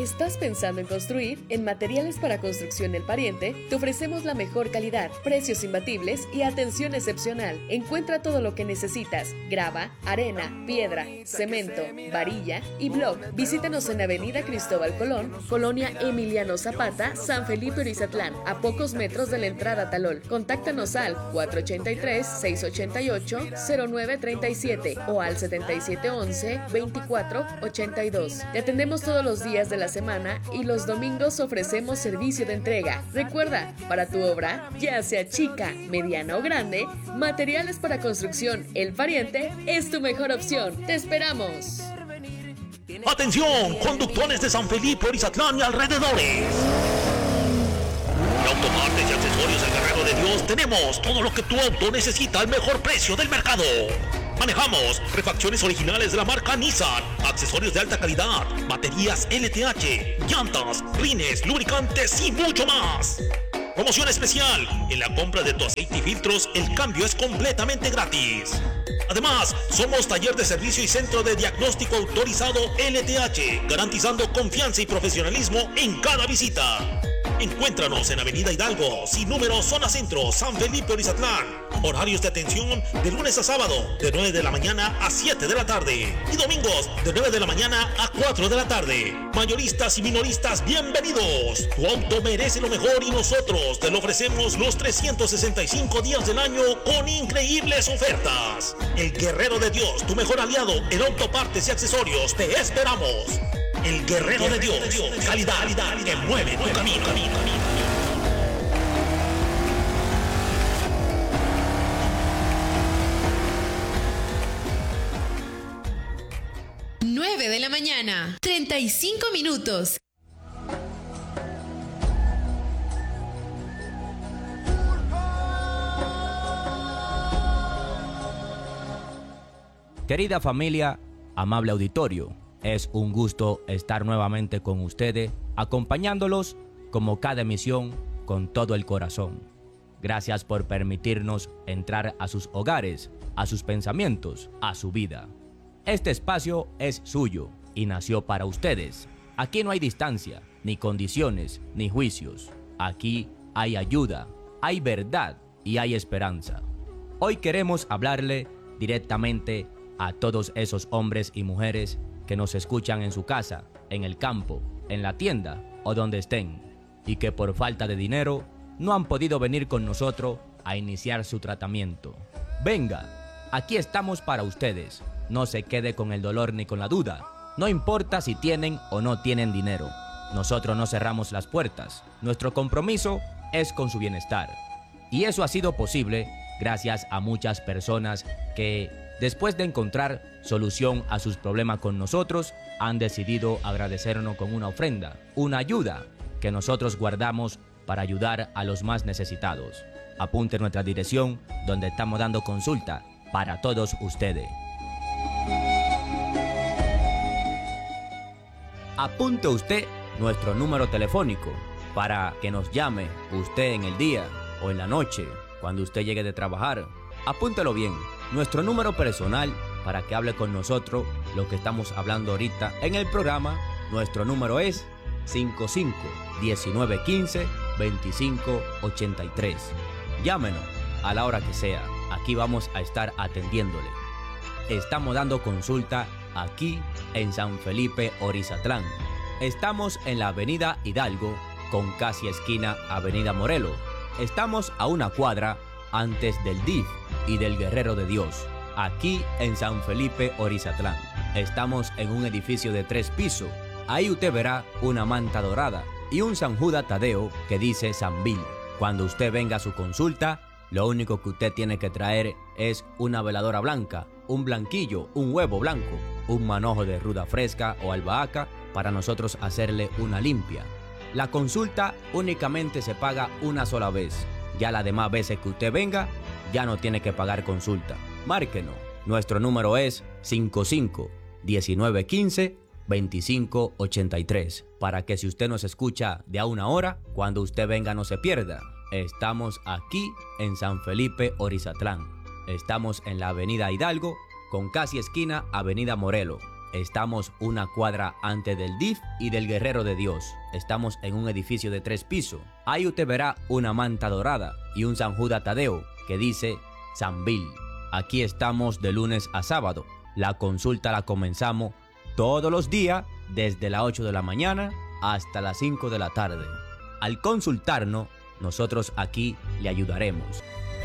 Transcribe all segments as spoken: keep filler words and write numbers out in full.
¿Estás pensando en construir? En Materiales para Construcción El Pariente te ofrecemos la mejor calidad, precios imbatibles y atención excepcional. Encuentra todo lo que necesitas: grava, arena, piedra, cemento, varilla y block. Visítanos en Avenida Cristóbal Colón, Colonia Emiliano Zapata, San Felipe Orizatlán, a pocos metros de la entrada a Talol. Contáctanos al cuatro ochenta y tres, seiscientos ochenta y ocho, cero nueve treinta y siete o al setenta y siete once, veinticuatro ochenta y dos. Te atendemos todos los días de la semana y los domingos ofrecemos servicio de entrega. Recuerda, para tu obra, ya sea chica, mediana o grande, Materiales para Construcción El Pariente es tu mejor opción. ¡Te esperamos! ¡Atención! Conductores de San Felipe, Orizatlán y alrededores. En Autopartes y Accesorios El Guerrero de Dios tenemos todo lo que tu auto necesita al mejor precio del mercado. Manejamos refacciones originales de la marca Nissan, accesorios de alta calidad, baterías L T H, llantas, rines, lubricantes y mucho más. Promoción especial: en la compra de tu aceite y filtros, el cambio es completamente gratis. Además, somos taller de servicio y centro de diagnóstico autorizado L T H, garantizando confianza y profesionalismo en cada visita. Encuéntranos en Avenida Hidalgo, sin número, zona centro, San Felipe Orizatlán. Horarios de atención de lunes a sábado, de nueve de la mañana a siete de la tarde. Y domingos, de nueve de la mañana a cuatro de la tarde. Mayoristas y minoristas, bienvenidos. Tu auto merece lo mejor y nosotros te lo ofrecemos los trescientos sesenta y cinco días del año con increíbles ofertas. El Guerrero de Dios, tu mejor aliado en autopartes y accesorios. Te esperamos. El Guerrero, de, Dios, de Dios, calidad, calidad que mueve tu camino, camino, camino. nueve de la mañana, treinta y cinco minutos. Querida familia, amable auditorio, es un gusto estar nuevamente con ustedes, acompañándolos como cada emisión con todo el corazón. Gracias por permitirnos entrar a sus hogares, a sus pensamientos, a su vida. Este espacio es suyo y nació para ustedes. Aquí no hay distancia, ni condiciones, ni juicios. Aquí hay ayuda, hay verdad y hay esperanza. Hoy queremos hablarle directamente a todos esos hombres y mujeres que nos escuchan en su casa, en el campo, en la tienda o donde estén, y que por falta de dinero no han podido venir con nosotros a iniciar su tratamiento. Venga, aquí estamos para ustedes. No se quede con el dolor ni con la duda. No importa si tienen o no tienen dinero. Nosotros no cerramos las puertas. Nuestro compromiso es con su bienestar. Y eso ha sido posible gracias a muchas personas que, después de encontrar solución a sus problemas con nosotros, han decidido agradecernos con una ofrenda, una ayuda que nosotros guardamos para ayudar a los más necesitados. Apunte nuestra dirección donde estamos dando consulta para todos ustedes. Apunte usted nuestro número telefónico para que nos llame usted en el día o en la noche cuando usted llegue de trabajar. Apúntelo bien. Nuestro número personal para que hable con nosotros lo que estamos hablando ahorita en el programa. Nuestro número es cinco cinco, diecinueve quince, veinticinco ochenta y tres. Llámenos a la hora que sea. Aquí vamos a estar atendiéndole. Estamos dando consulta aquí en San Felipe Orizatlán. Estamos en la Avenida Hidalgo con casi esquina Avenida Morelos. Estamos a una cuadra antes del D I F y del Guerrero de Dios, aquí en San Felipe Orizatlán. Estamos en un edificio de tres pisos. Ahí usted verá una manta dorada y un San Judas Tadeo que dice San Bill. Cuando usted venga a su consulta, lo único que usted tiene que traer es una veladora blanca, un blanquillo, un huevo blanco, un manojo de ruda fresca o albahaca para nosotros hacerle una limpia. La consulta únicamente se paga una sola vez. Ya las demás veces que usted venga, ya no tiene que pagar consulta. Márquenos. Nuestro número es cinco cinco, diecinueve quince, veinticinco ochenta y tres. Para que si usted nos escucha de a una hora, cuando usted venga no se pierda. Estamos aquí en San Felipe Orizatlán. Estamos en la Avenida Hidalgo con casi esquina Avenida Morelos. Estamos una cuadra antes del D I F y del Guerrero de Dios. Estamos en un edificio de tres pisos. Ahí usted verá una manta dorada y un San Judas Tadeo que dice San Bill. Aquí estamos de lunes a sábado. La consulta la comenzamos todos los días desde las ocho de la mañana hasta las cinco de la tarde. Al consultarnos, nosotros aquí le ayudaremos.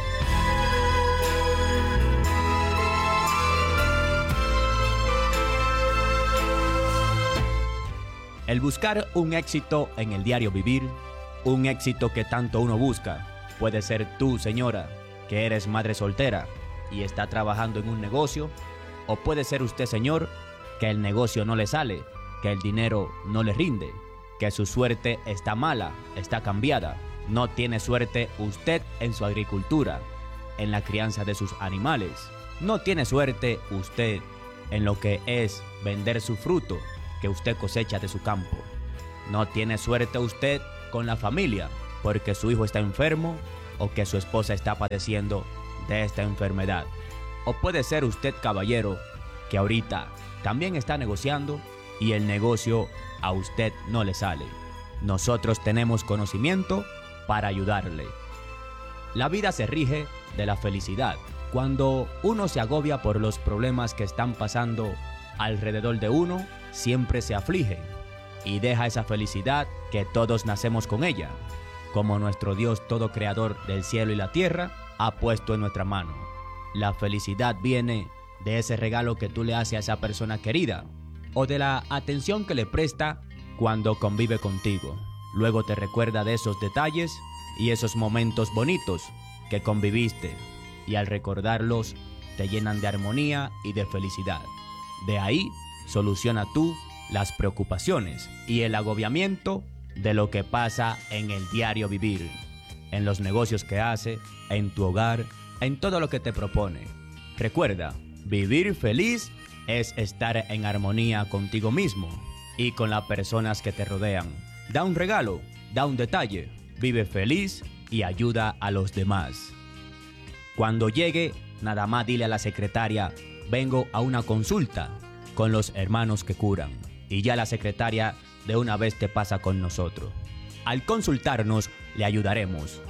El buscar un éxito en el diario vivir, un éxito que tanto uno busca, puede ser tú, señora, que eres madre soltera y está trabajando en un negocio, o puede ser usted, señor, que el negocio no le sale, que el dinero no le rinde, que su suerte está mala, está cambiada. No tiene suerte usted en su agricultura, en la crianza de sus animales. No tiene suerte usted en lo que es vender su fruto que usted cosecha de su campo. No tiene suerte usted con la familia porque su hijo está enfermo o que su esposa está padeciendo de esta enfermedad. O puede ser usted, caballero, que ahorita también está negociando y el negocio a usted no le sale. Nosotros tenemos conocimiento para ayudarle. La vida se rige de la felicidad. Cuando uno se agobia por los problemas que están pasando alrededor de uno, siempre se aflige y deja esa felicidad que todos nacemos con ella, como nuestro Dios todo creador del cielo y la tierra ha puesto en nuestra mano. La felicidad viene de ese regalo que tú le haces a esa persona querida o de la atención que le presta cuando convive contigo. Luego te recuerda de esos detalles y esos momentos bonitos que conviviste y al recordarlos te llenan de armonía y de felicidad. De ahí soluciona tú las preocupaciones y el agobiamiento de lo que pasa en el diario vivir, en los negocios que hace, en tu hogar, en todo lo que te propone. Recuerda, vivir feliz es estar en armonía contigo mismo y con las personas que te rodean. Da un regalo, da un detalle, vive feliz y ayuda a los demás. Cuando llegue, nada más dile a la secretaria, vengo a una consulta con los hermanos que curan. Y ya la secretaria de una vez te pasa con nosotros. Al consultarnos, le ayudaremos.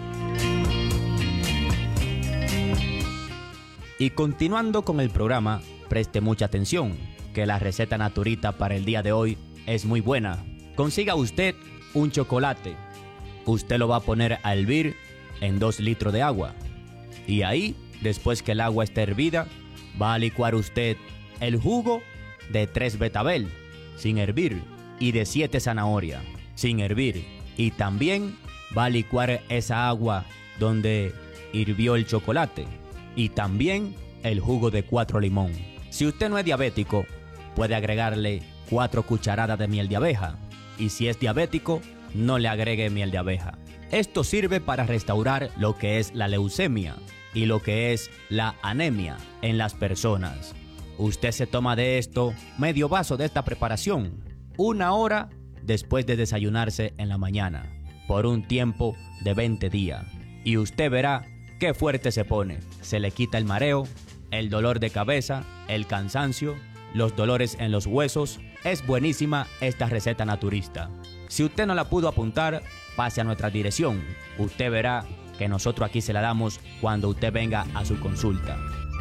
Y continuando con el programa, preste mucha atención, que la receta naturita para el día de hoy es muy buena. Consiga usted un chocolate. Usted lo va a poner a hervir en dos litros de agua. Y ahí, después que el agua esté hervida, va a licuar usted el jugo de tres betabel, sin hervir, y de siete zanahoria, sin hervir. Y también va a licuar esa agua donde hirvió el chocolate. Y también el jugo de cuatro limón. Si usted no es diabético, puede agregarle cuatro cucharadas de miel de abeja. Y si es diabético, no le agregue miel de abeja. Esto sirve para restaurar lo que es la leucemia y lo que es la anemia en las personas. Usted se toma de esto medio vaso de esta preparación una hora después de desayunarse en la mañana por un tiempo de veinte días y usted verá qué fuerte se pone. Se le quita el mareo, el dolor de cabeza, el cansancio, los dolores en los huesos. Es buenísima esta receta naturista. Si usted no la pudo apuntar, pase a nuestra dirección. Usted verá que nosotros aquí se la damos cuando usted venga a su consulta.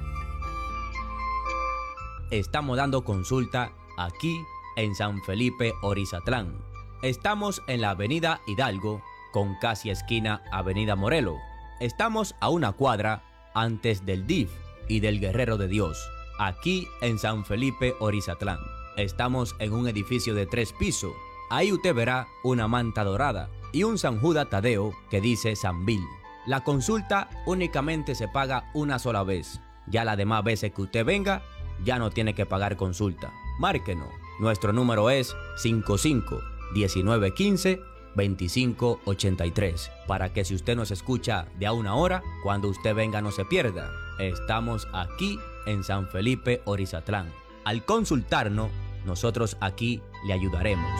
Estamos dando consulta aquí en San Felipe, Orizatlán. Estamos en la avenida Hidalgo, con casi esquina avenida Morelos. Estamos a una cuadra antes del D I F y del Guerrero de Dios, aquí en San Felipe, Orizatlán. Estamos en un edificio de tres pisos. Ahí usted verá una manta dorada y un San Judas Tadeo que dice San Bill. La consulta únicamente se paga una sola vez. Ya las demás veces que usted venga, ya no tiene que pagar consulta. Márquenos. Nuestro número es cinco cinco, diecinueve quince, veinticinco ochenta y tres. Para que si usted nos escucha de a una hora, cuando usted venga no se pierda. Estamos aquí en San Felipe, Orizatlán. Al consultarnos, nosotros aquí le ayudaremos.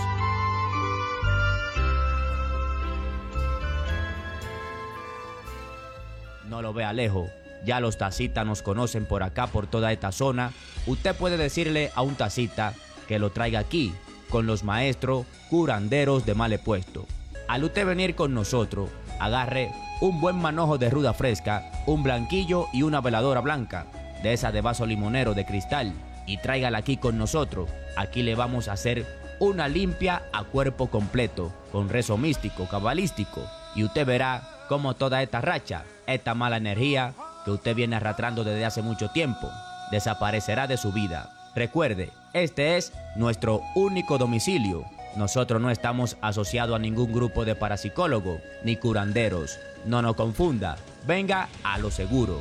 No lo vea lejos, Ya los tacitas nos conocen por acá, por toda esta zona. Usted puede decirle a un tacita que lo traiga aquí, con los maestros curanderos de Male Puesto. Al usted venir con nosotros, agarre un buen manojo de ruda fresca, un blanquillo y una veladora blanca, de esa de vaso limonero de cristal, y tráigala aquí con nosotros. Aquí le vamos a hacer una limpia a cuerpo completo, con rezo místico, cabalístico, y usted verá cómo toda esta racha, esta mala energía que usted viene arrastrando desde hace mucho tiempo, desaparecerá de su vida. Recuerde, este es nuestro único domicilio. Nosotros no estamos asociados a ningún grupo de parapsicólogos ni curanderos. No nos confunda, venga a lo seguro.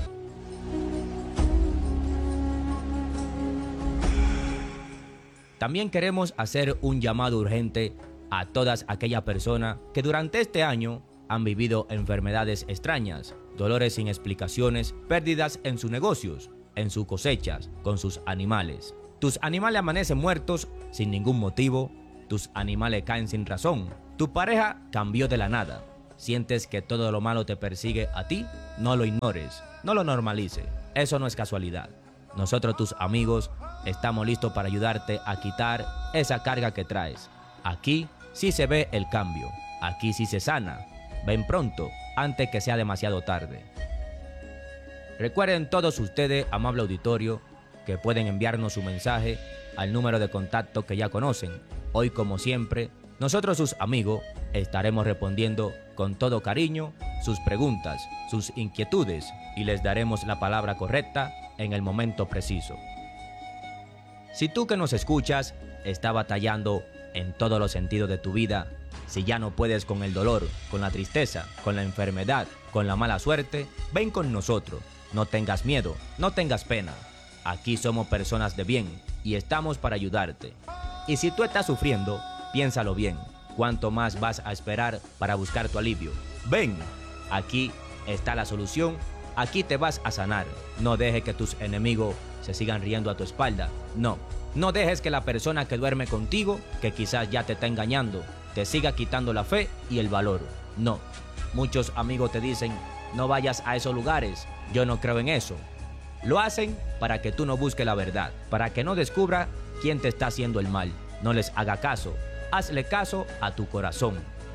También queremos hacer un llamado urgente a todas aquellas personas que durante este año han vivido enfermedades extrañas, dolores sin explicaciones, pérdidas en sus negocios, en sus cosechas, con sus animales. Tus animales amanecen muertos sin ningún motivo, tus animales caen sin razón, tu pareja cambió de la nada. Sientes que todo lo malo te persigue a ti, no lo ignores, no lo normalices, eso no es casualidad. Nosotros, tus amigos, estamos listos para ayudarte a quitar esa carga que traes. Aquí sí se ve el cambio, aquí sí se sana. Ven pronto, antes que sea demasiado tarde. Recuerden todos ustedes, amable auditorio, que pueden enviarnos su mensaje al número de contacto que ya conocen. Hoy, como siempre, nosotros, sus amigos, estaremos respondiendo con todo cariño sus preguntas, sus inquietudes, y les daremos la palabra correcta en el momento preciso. Si tú que nos escuchas estás batallando en todos los sentidos de tu vida, si ya no puedes con el dolor, con la tristeza, con la enfermedad, con la mala suerte, ven con nosotros. No tengas miedo, no tengas pena. Aquí somos personas de bien y estamos para ayudarte. Y si tú estás sufriendo, piénsalo bien. ¿Cuánto más vas a esperar para buscar tu alivio? Ven, aquí está la solución. Aquí te vas a sanar. No dejes que tus enemigos se sigan riendo a tu espalda. No, no dejes que la persona que duerme contigo, que quizás ya te está engañando, te siga quitando la fe y el valor. No, muchos amigos te dicen, no vayas a esos lugares, yo no creo en eso. Lo hacen para que tú no busques la verdad, para que no descubra quién te está haciendo el mal. No les haga caso, hazle caso a tu corazón.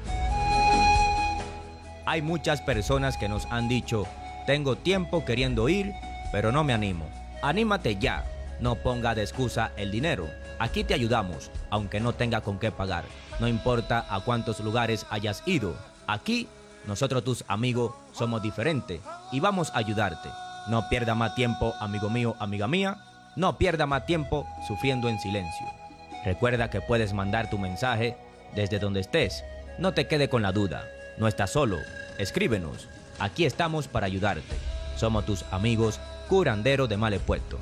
Hay muchas personas que nos han dicho, tengo tiempo queriendo ir, pero no me animo. Anímate ya, no ponga de excusa el dinero. Aquí te ayudamos, aunque no tenga con qué pagar. No importa a cuántos lugares hayas ido. Aquí, nosotros tus amigos somos diferentes y vamos a ayudarte. No pierda más tiempo, amigo mío, amiga mía. No pierda más tiempo sufriendo en silencio. Recuerda que puedes mandar tu mensaje desde donde estés. No te quede con la duda. No estás solo. Escríbenos. Aquí estamos para ayudarte. Somos tus amigos curanderos de Male Puesto.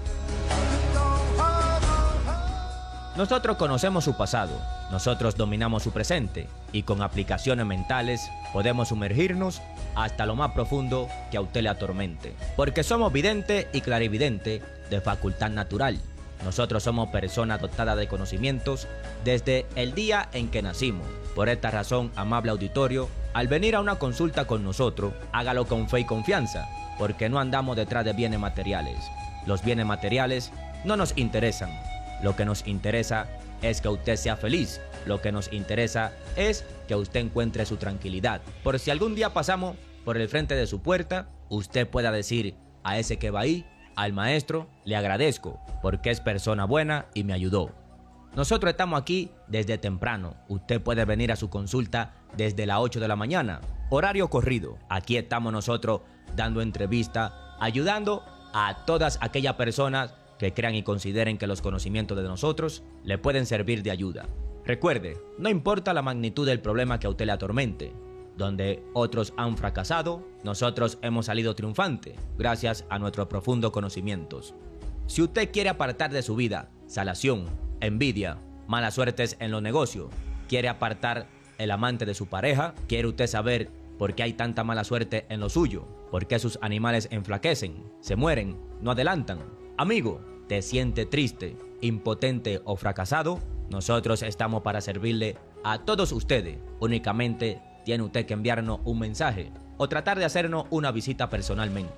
Nosotros conocemos su pasado, nosotros dominamos su presente y con aplicaciones mentales podemos sumergirnos hasta lo más profundo que a usted le atormente. Porque somos vidente y clarividente de facultad natural. Nosotros somos personas dotadas de conocimientos desde el día en que nacimos. Por esta razón, amable auditorio, al venir a una consulta con nosotros, hágalo con fe y confianza, porque no andamos detrás de bienes materiales. Los bienes materiales no nos interesan. Lo que nos interesa es que usted sea feliz. Lo que nos interesa es que usted encuentre su tranquilidad. Por si algún día pasamos por el frente de su puerta, usted pueda decir a ese que va ahí, al maestro, le agradezco porque es persona buena y me ayudó. Nosotros estamos aquí desde temprano. Usted puede venir a su consulta desde las ocho de la mañana. Horario corrido. Aquí estamos nosotros dando entrevista, ayudando a todas aquellas personas que crean y consideren que los conocimientos de nosotros le pueden servir de ayuda. Recuerde, no importa la magnitud del problema que a usted le atormente. Donde otros han fracasado, nosotros hemos salido triunfantes gracias a nuestros profundos conocimientos. Si usted quiere apartar de su vida salación, envidia, malas suertes en los negocios, quiere apartar el amante de su pareja, quiere usted saber por qué hay tanta mala suerte en lo suyo, por qué sus animales enflaquecen, se mueren, no adelantan. Amigo, ¿te siente triste, impotente o fracasado? Nosotros estamos para servirle a todos ustedes. Únicamente tiene usted que enviarnos un mensaje o tratar de hacernos una visita personalmente.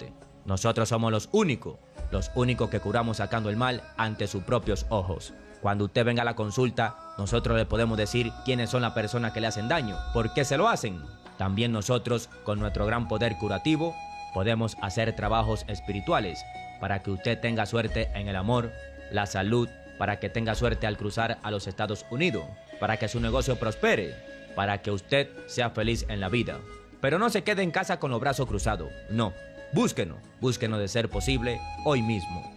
Nosotros somos los únicos, los únicos que curamos sacando el mal ante sus propios ojos. Cuando usted venga a la consulta, nosotros le podemos decir quiénes son las personas que le hacen daño, por qué se lo hacen. También nosotros, con nuestro gran poder curativo, podemos hacer trabajos espirituales para que usted tenga suerte en el amor, la salud, para que tenga suerte al cruzar a los Estados Unidos, para que su negocio prospere, para que usted sea feliz en la vida. Pero no se quede en casa con los brazos cruzados, no. Búsquenos, búsquenos de ser posible hoy mismo.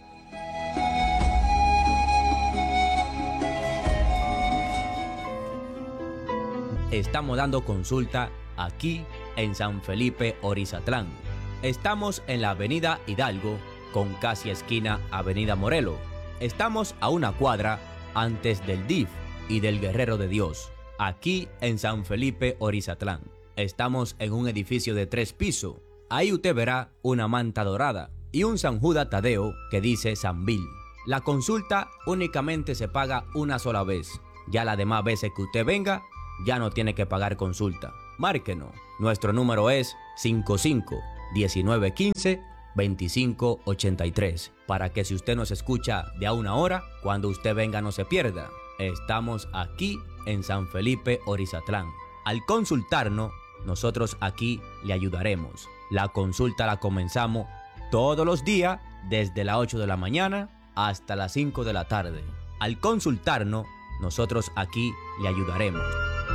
Estamos dando consulta aquí en San Felipe, Orizatlán. Estamos en la avenida Hidalgo, con casi esquina avenida Morelos. Estamos a una cuadra antes del D I F y del Guerrero de Dios, aquí en San Felipe, Orizatlán. Estamos en un edificio de tres pisos. Ahí usted verá una manta dorada y un San Judas Tadeo que dice San Bill. La consulta únicamente se paga una sola vez. Ya las demás veces que usted venga, ya no tiene que pagar consulta. Márquenos. Nuestro número es cinco cinco, diecinueve quince, veinticinco ochenta y tres, para que si usted nos escucha de a una hora, cuando usted venga no se pierda. Estamos aquí en San Felipe, Orizatlán. Al consultarnos, nosotros aquí le ayudaremos. La consulta la comenzamos todos los días desde las ocho de la mañana hasta las cinco de la tarde. Al consultarnos, nosotros aquí le ayudaremos.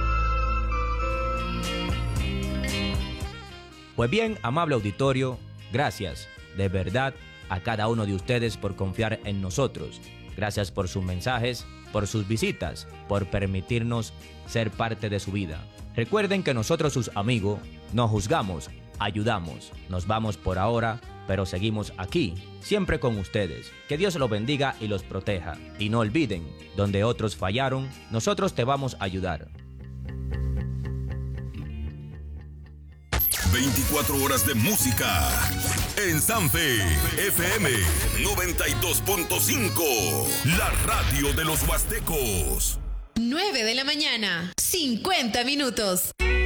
Pues bien, amable auditorio, gracias de verdad a cada uno de ustedes por confiar en nosotros. Gracias por sus mensajes, por sus visitas, por permitirnos ser parte de su vida. Recuerden que nosotros, sus amigos, no juzgamos, ayudamos. Nos vamos por ahora, pero seguimos aquí, siempre con ustedes. Que Dios los bendiga y los proteja. Y no olviden, donde otros fallaron, nosotros te vamos a ayudar. veinticuatro horas de música en Sanfe F M noventa y dos punto cinco, la radio de los huastecos. nueve de la mañana, cincuenta minutos.